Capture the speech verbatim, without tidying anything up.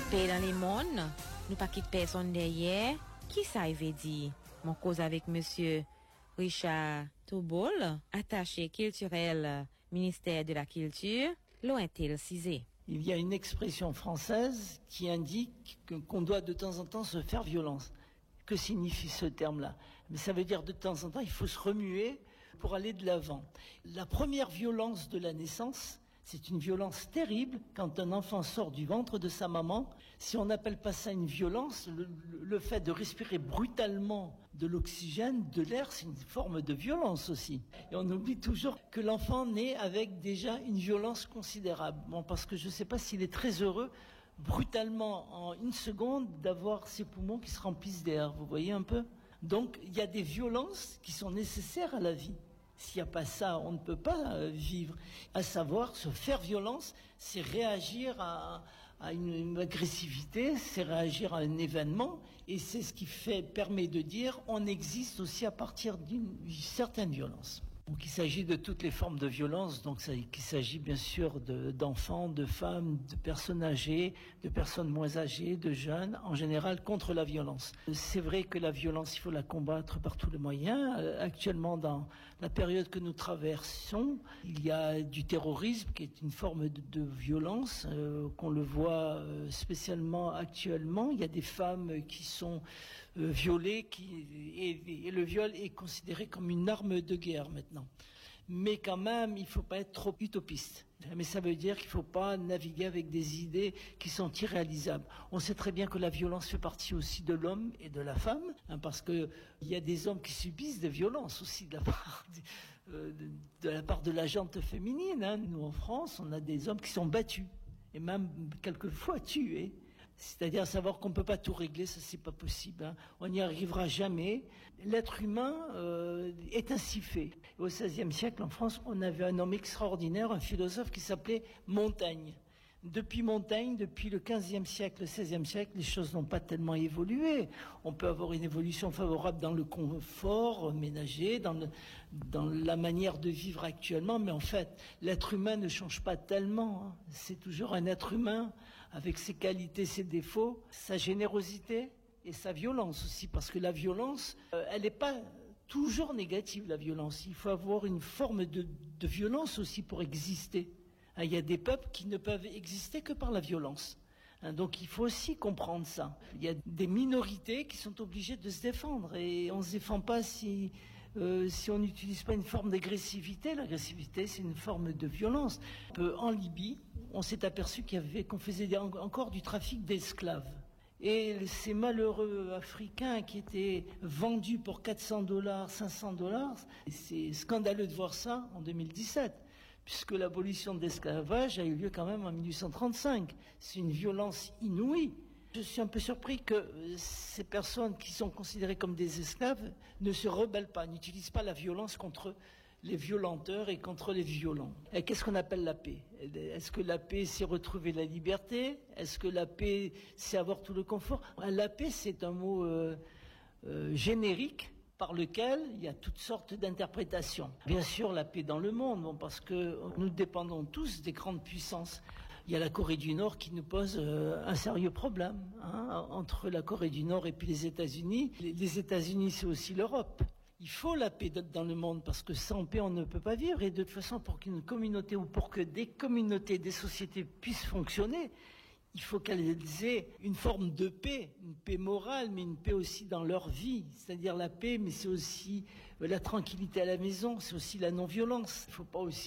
Paix dans le monde, nous pas quitter personne derrière. Qui ça veut dire? Mon cause avec monsieur Richard Toubol, attaché culturel ministère de la Culture, l'O-N-T-L Cisé. Il y a une expression française qui indique que, qu'on doit de temps en temps se faire violence. Que signifie ce terme-là? Mais ça veut dire de temps en temps, il faut se remuer pour aller de l'avant. La première violence de la naissance, c'est une violence terrible quand un enfant sort du ventre de sa maman. Si on n'appelle pas ça une violence, le, le fait de respirer brutalement de l'oxygène, de l'air, c'est une forme de violence aussi. Et on oublie toujours que l'enfant naît avec déjà une violence considérable. Bon, parce que je ne sais pas s'il est très heureux brutalement en une seconde d'avoir ses poumons qui se remplissent d'air. Vous voyez un peu? Donc il y a des violences qui sont nécessaires à la vie. S'il n'y a pas ça, on ne peut pas euh, vivre. À savoir, se faire violence, c'est réagir à, à une, une agressivité, c'est réagir à un événement, et c'est ce qui fait, permet de dire on existe aussi à partir d'une certaine violence. Donc il s'agit de toutes les formes de violence, donc ça, il s'agit bien sûr de, d'enfants, de femmes, de personnes âgées, de personnes moins âgées, de jeunes, en général contre la violence. C'est vrai que la violence, il faut la combattre par tous les moyens. Actuellement, dans la période que nous traversons, il y a du terrorisme qui est une forme de, de violence, euh, qu'on le voit euh, spécialement actuellement. Il y a des femmes qui sont euh, violées, qui, et, et le viol est considéré comme une arme de guerre maintenant. Mais quand même, il ne faut pas être trop utopiste. Mais ça veut dire qu'il ne faut pas naviguer avec des idées qui sont irréalisables. On sait très bien que la violence fait partie aussi de l'homme et de la femme, hein, parce qu'il y a des hommes qui subissent des violences aussi de la part de, euh, de, de la part de la gente féminine. Hein. Nous, en France, on a des hommes qui sont battus, et même quelquefois tués. C'est-à-dire savoir qu'on ne peut pas tout régler, ça c'est pas possible. Hein. On n'y arrivera jamais. L'être humain euh, est ainsi fait. Au seizième siècle, en France, on avait un homme extraordinaire, un philosophe qui s'appelait Montaigne. Depuis Montaigne, depuis le quinzième siècle, le seizième siècle, les choses n'ont pas tellement évolué. On peut avoir une évolution favorable dans le confort ménager, dans, le, dans la manière de vivre actuellement, mais en fait, l'être humain ne change pas tellement. Hein. C'est toujours un être humain avec ses qualités, ses défauts, sa générosité et sa violence aussi, parce que la violence, euh, elle n'est pas toujours négative, la violence. Il faut avoir une forme de, de violence aussi pour exister. Il y a des peuples qui ne peuvent exister que par la violence. Donc il faut aussi comprendre ça. Il y a des minorités qui sont obligées de se défendre et on ne se défend pas si, euh, si on n'utilise pas une forme d'agressivité. L'agressivité, c'est une forme de violence. En Libye, on s'est aperçu qu'il y avait, qu'on faisait encore du trafic d'esclaves. Et ces malheureux Africains qui étaient vendus pour quatre cents dollars, cinq cents dollars, c'est scandaleux de voir ça en deux mille dix-sept. Puisque l'abolition de l'esclavage a eu lieu quand même en mille huit cent trente-cinq. C'est une violence inouïe. Je suis un peu surpris que ces personnes qui sont considérées comme des esclaves ne se rebellent pas, n'utilisent pas la violence contre les violenteurs et contre les violents. Et qu'est-ce qu'on appelle la paix? Est-ce que la paix, c'est retrouver la liberté? Est-ce que la paix, c'est avoir tout le confort? La paix, c'est un mot euh, euh, générique par lequel il y a toutes sortes d'interprétations. Bien sûr, la paix dans le monde, bon, parce que nous dépendons tous des grandes puissances. Il y a la Corée du Nord qui nous pose euh, un sérieux problème. Hein, entre la Corée du Nord et puis les États-Unis. Les, les États-Unis, c'est aussi l'Europe. Il faut la paix dans le monde parce que sans paix, on ne peut pas vivre. Et de toute façon, pour qu'une communauté ou pour que des communautés, des sociétés puissent fonctionner, il faut qu'elles aient une forme de paix, une paix morale, mais une paix aussi dans leur vie. C'est-à-dire la paix, mais c'est aussi la tranquillité à la maison, c'est aussi la non-violence. Il ne faut pas aussi